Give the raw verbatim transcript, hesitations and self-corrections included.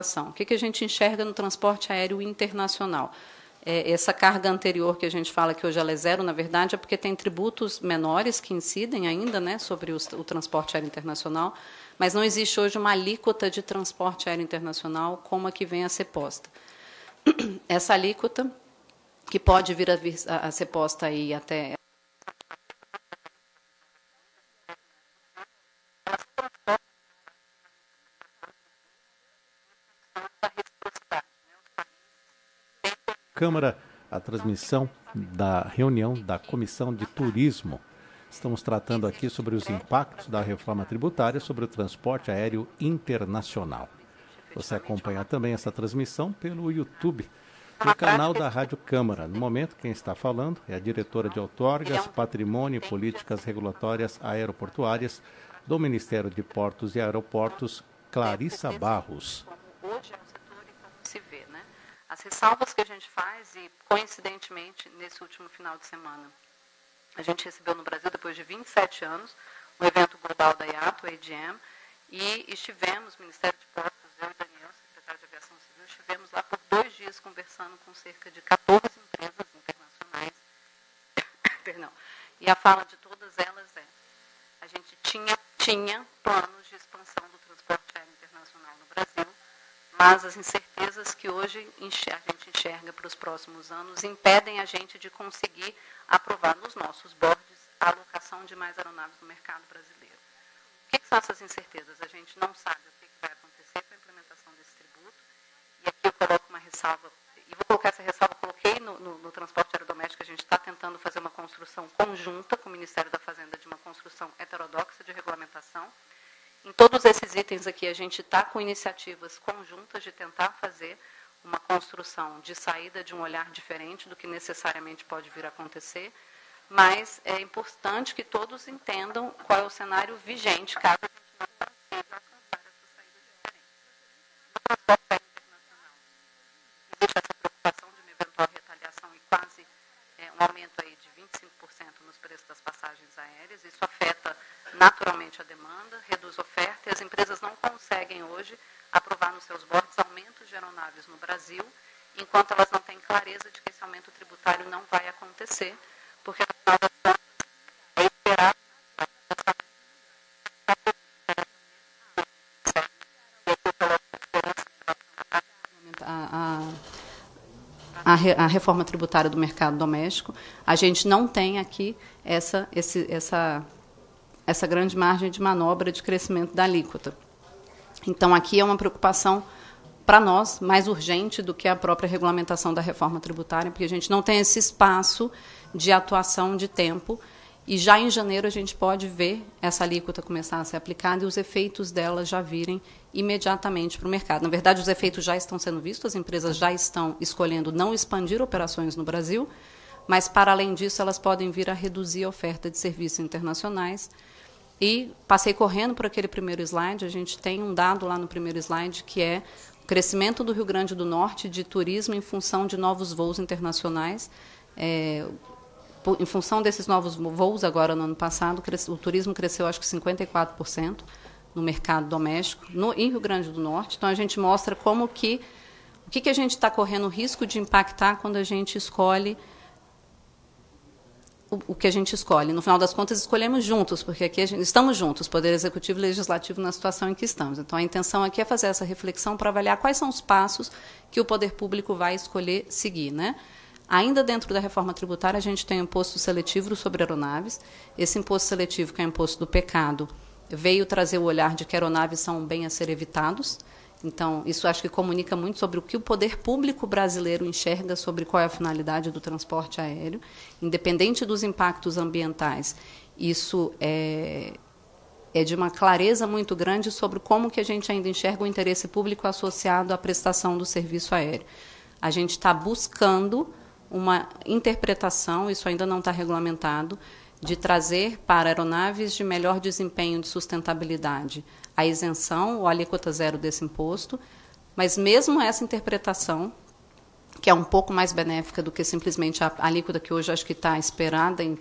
O que, que a gente enxerga no transporte aéreo internacional? É, essa carga anterior que a gente fala que hoje ela é zero, na verdade, é porque tem tributos menores que incidem ainda, né, sobre o, o transporte aéreo internacional, mas não existe hoje uma alíquota de transporte aéreo internacional como a que vem a ser posta. Essa alíquota, que pode vir a, vir a, a ser posta aí até... Câmara, a transmissão da reunião da Comissão de Turismo. Estamos tratando aqui sobre os impactos da reforma tributária sobre o transporte aéreo internacional. Você acompanha também essa transmissão pelo YouTube, no canal da Rádio Câmara. No momento, quem está falando é a diretora de outorgas, patrimônio e políticas regulatórias aeroportuárias do Ministério de Portos e Aeroportos, Clarissa Barros. Hoje é um setor e como se vê, né? As ressalvas que a gente faz, e coincidentemente, nesse último final de semana, a gente recebeu no Brasil, depois de vinte e sete anos, um evento global da I A T, o A G M, e estivemos, Ministério de Portos, eu e Daniel, secretário de Aviação Civil, estivemos lá por dois dias conversando com cerca de quatorze empresas internacionais. Perdão. E a fala de todas elas é: a gente tinha, tinha planos de expansão do transporte aéreo internacional no Brasil, mas as incertezas que hoje a gente enxerga para os próximos anos impedem a gente de conseguir aprovar nos nossos boards a alocação de mais aeronaves no mercado brasileiro. O que, que são essas incertezas? A gente não sabe o que, que vai acontecer com a implementação desse tributo, e aqui eu coloco uma ressalva, e vou colocar essa ressalva, coloquei no, no, no transporte aerodoméstico, a gente está tentando fazer uma construção conjunta com o Ministério da Fazenda de uma construção heterodoxa de regulamentação. Em todos esses itens aqui, a gente está com iniciativas conjuntas de tentar fazer uma construção de saída de um olhar diferente do que necessariamente pode vir a acontecer, mas é importante que todos entendam qual é o cenário vigente, caso a gente não consiga alcançar essa saída diferente. No transporte aéreo internacional, existe essa preocupação de uma eventual retaliação e quase é, um aumento aí de vinte e cinco por cento nos preços das passagens aéreas. Isso afeta naturalmente a demanda, reduz a oferta, e as empresas não conseguem hoje aprovar nos seus boards aumentos de aeronaves no Brasil, enquanto elas não têm clareza de que esse aumento tributário não vai acontecer, porque, no final das contas, é esperado a, a, a reforma tributária do mercado doméstico. A gente não tem aqui essa, esse, essa, essa grande margem de manobra de crescimento da alíquota. Então, aqui é uma preocupação para nós mais urgente do que a própria regulamentação da reforma tributária, porque a gente não tem esse espaço de atuação de tempo, e já em janeiro a gente pode ver essa alíquota começar a ser aplicada e os efeitos dela já virem imediatamente para o mercado. Na verdade, os efeitos já estão sendo vistos, as empresas já estão escolhendo não expandir operações no Brasil, mas, para além disso, elas podem vir a reduzir a oferta de serviços internacionais. E passei correndo por aquele primeiro slide, a gente tem um dado lá no primeiro slide, que é o crescimento do Rio Grande do Norte de turismo em função de novos voos internacionais. É, em função desses novos voos, agora no ano passado, o turismo cresceu, acho que cinquenta e quatro por cento no mercado doméstico, no, em Rio Grande do Norte. Então, a gente mostra como que, o que, que a gente está correndo o risco de impactar quando a gente escolhe o que a gente escolhe. No final das contas, escolhemos juntos, porque aqui a gente, estamos juntos, Poder Executivo e Legislativo, na situação em que estamos. Então, a intenção aqui é fazer essa reflexão para avaliar quais são os passos que o poder público vai escolher seguir, né? Ainda dentro da reforma tributária, a gente tem o imposto seletivo sobre aeronaves. Esse imposto seletivo, que é o imposto do pecado, veio trazer o olhar de que aeronaves são um bem a ser evitados. Então, isso acho que comunica muito sobre o que o poder público brasileiro enxerga sobre qual é a finalidade do transporte aéreo. Independente dos impactos ambientais, isso é, é de uma clareza muito grande sobre como que a gente ainda enxerga o interesse público associado à prestação do serviço aéreo. A gente está buscando uma interpretação, isso ainda não está regulamentado, de trazer para aeronaves de melhor desempenho de sustentabilidade a isenção ou a alíquota zero desse imposto, mas mesmo essa interpretação, que é um pouco mais benéfica do que simplesmente a alíquota que hoje acho que está esperada em